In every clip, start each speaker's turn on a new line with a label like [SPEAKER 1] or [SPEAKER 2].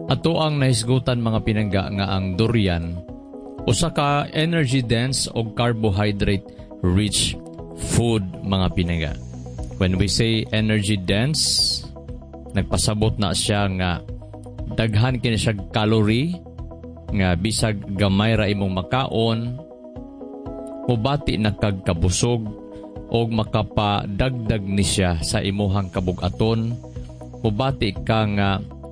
[SPEAKER 1] Ato ang nahisgutan mga pinangga nga ang durian, usa ka energy dense o carbohydrate rich food mga pinangga. When we say energy dense, nagpasabot na siya nga daghan kini siya calorie nga bisag gamay ra imong makaon, mubati na kag kabusog o makapadagdag ni siya sa imuhang kabugaton, mubati ka nga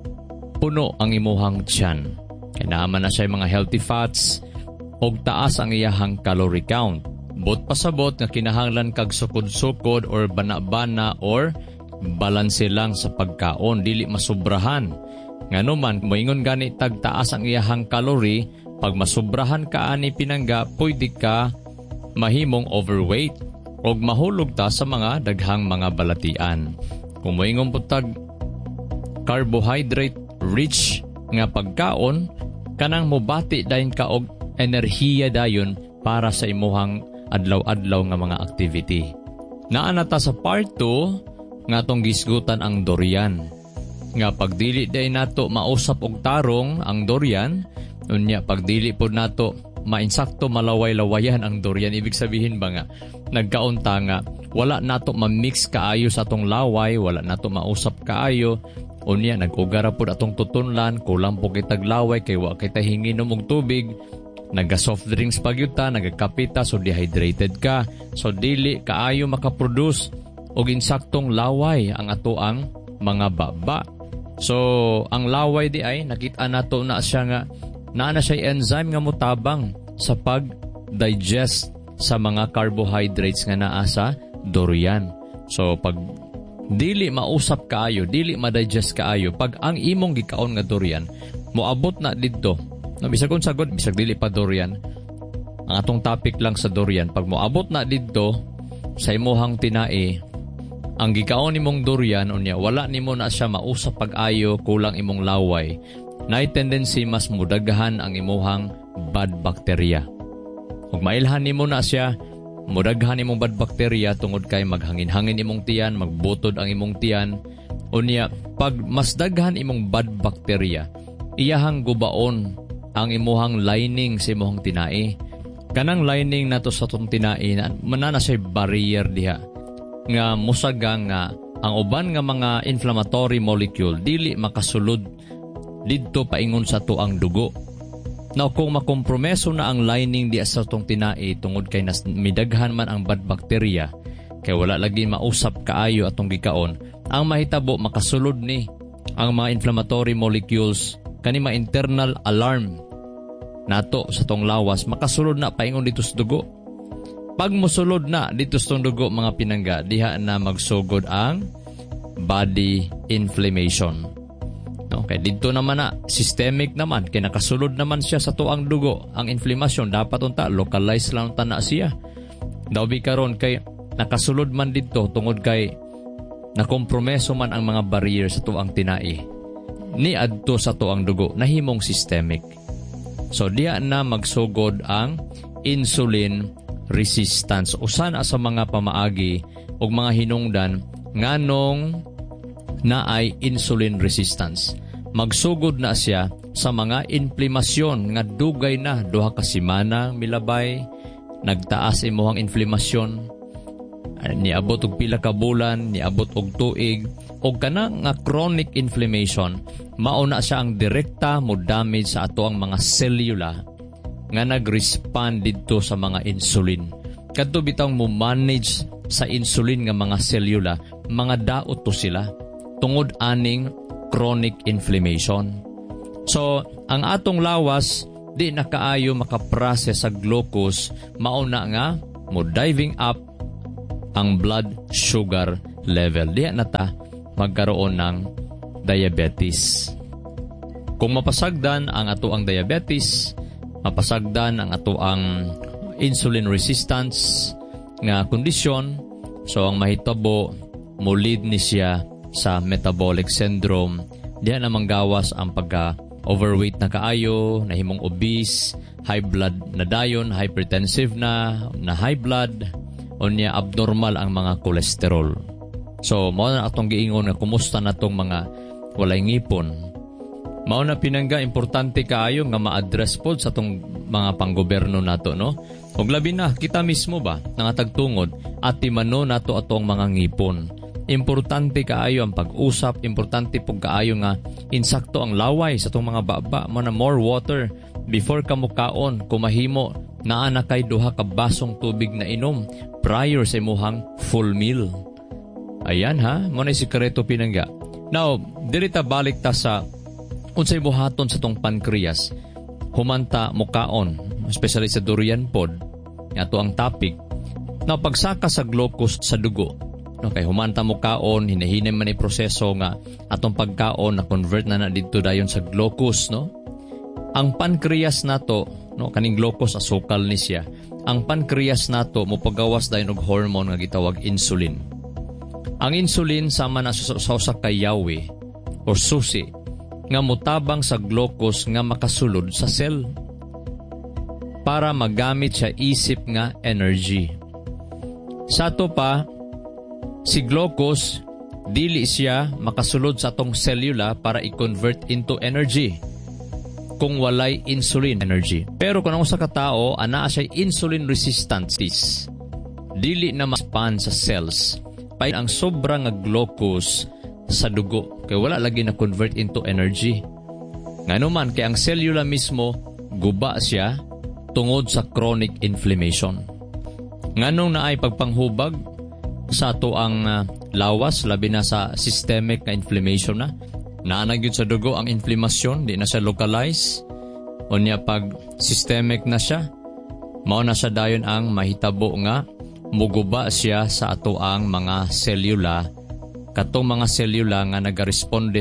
[SPEAKER 1] puno ang imuhang tiyan. Kinaaman na siya mga healthy fats o taas ang iyahang calorie count. Bot pasabot nga kinahanglan kag sukod-sukod or bana-bana or balanse lang sa pagkaon, dili masubrahan. Ngano man, moingon gani tag taas ang iyahang calorie, pag masubrahan ka ani pinangga, pwede ka mahimong overweight o mahulog ta sa mga daghang mga balatian. Kung moingon po tag carbohydrate rich nga pagkaon, kanang mobati dayon ka og enerhiya dayon para sa imuhang adlaw-adlaw nga mga activity. Naanata sa part 2 nga tong gisgutan ang durian. Nga pagdili dayon nato mausap og tarong ang durian, unya pagdili pod nato mainsakto malaway-lawayan ang durian, ibig sabihin ba nga nagkaunta nga wala nato ma-mix kaayo sa atong laway, wala nato mausap kaayo. Unya, nag-ugara po atong tutunlan, kulang po kitag laway, kay wa kita hinginom og tubig, naga-soft drinks pagyuta, nagakapita, so dehydrated ka, so dili kaayo makaproduce og insaktong laway ang atoang mga baba. So, ang laway di ay, nakita nato na siya nga, naana siya enzyme nga mutabang sa pag-digest sa mga carbohydrates nga naa sa durian. So, pag dili mausap kaayo, dili ma-digest kaayo, pag ang imong gikaon nga durian moabot na didto, no, bisag kung sagod bisag dili pa durian, ang atong topic lang sa durian, pag moabot na didto sa imuhang tinai, ang gikaon nimong durian unya wala nimo na siya mausap pag-ayo, kulang imong laway, nay tendency mas mudaghan ang imuhang bad bacteria. Ug mailhan nimo na siya, mudaghan imong bad bacteria tungod kay maghangin-hangin imong tiyan, magbutod ang imong tiyan. Unya, pag mas daghan imong bad bacteria, iyahang gubaon ang imuhang lining sa imuhang tinai. Kanang lining nato sa itong tinai, manana siya barrier diha. Nga musaga nga, ang uban nga mga inflammatory molecule, dili makasulod didto paingon sa tuang dugo. Now, kung makompromeso na ang lining di sa itong tinai tungod kay midaghan man ang bad bacteria, kay wala lagi mausap kaayo atong gikaon, ang mahitabo makasulod ni ang mga inflammatory molecules, kani mga internal alarm nato sa tong lawas, makasulod na paingon dito sa dugo. Pag musulod na dito sa tong dugo mga pinangga, diha na magsugod ang body inflammation. Okay, dito naman na, systemic naman, kinakasulod naman siya sa tuang dugo. Ang inflammation, dapat unta, localize lang unta na siya. Dabi karon kay nakasulod man dito, tungod kay nakompromeso man ang mga barrier sa tuang tinai. Ni adto sa tuang dugo, nahimong systemic. So, diya na magsugod ang insulin resistance. Usa na sa mga pamaagi o mga hinungdan, nganong na ay insulin resistance. Magsugod na siya sa mga inflamasyon nga dugay na duha ka semana milabay, nagtaas imuhang inflamasyon, niabot og pila ka bulan, niabot og tuig, og kana nga chronic inflammation, mao na siya ang direkta mo damage sa ato ang mga selula nga nag-respond didto sa mga insulin. Kadto bitang mo manage sa insulin nga mga selula, mga daot to sila tungod aning chronic inflammation. So, ang atong lawas di na kaayo makaprocess sa glucose, mauna nga mo diving up ang blood sugar level. Di na ta magkaroon ng diabetes. Kung mapasagdan ang ato ang diabetes, mapasagdan ang ato ang insulin resistance nga kondisyon, so ang mahitabo mo lead ni siya sa metabolic syndrome. Diyan na manggawas ang pagka-overweight na kaayo, nahimong obese, high blood na dayon, hypertensive na high blood, o niya abnormal ang mga kolesterol. So, mao na atong giingon nga kumusta na tong mga walay ngipon, Mao na pinangga importante kaayo nga ma-address pod sa tong mga panggoberno nato, no? Ug labi na kita mismo ba nangatagtungod at timano nato atong mga ngipon. Importante kaayo ang pag-usap, importante pug kaayo nga insakto ang laway sa tong mga baba, mo na more water before ka mukaon, kumahimo naa na kay duha ka basong tubig na inom prior sa imuhang full meal. Ayan ha, mo na sikreto pinangga. Now, diri ta balik ta sa unsay buhaton sa tong pancreas. Humanta mukaon, especially sa durian pod. Ato ang topic. Now, pagsaka sa glucose sa dugo. No, kay humanta mukaon, hinahinay man ay proseso nga atong pagkaon na convert na dito dayon sa glucose, no? Ang pancreas nato, no, kaning glucose asukal ni siya. Ang pancreas nato mopagawas dayon og hormone nga gitawag insulin. Ang insulin sama na sa usa ka yawi or susi nga mutabang sa glucose nga makasulod sa cell para magamit sa isip nga energy. Sa ato pa, si glucose dili siya makasulod sa atong selula para i-convert into energy kung walay insulin energy. Pero kung ang usa ka tawo ana siya insulin resistance, dili na maspan sa cells pay ang sobra nga glucose sa dugo kay wala lagi na convert into energy. Ngano man kay ang selula mismo guba siya tungod sa chronic inflammation. Nganong naay pagpanghubag sa ato ang lawas labi na sa systemic na inflammation na naanagyod sa dugo ang inflamasyon, di na siya localize o niya pag systemic na siya, mao na siya dayon ang mahitabo nga muguba siya sa ato ang mga selula, katong mga selula nga nagaresponde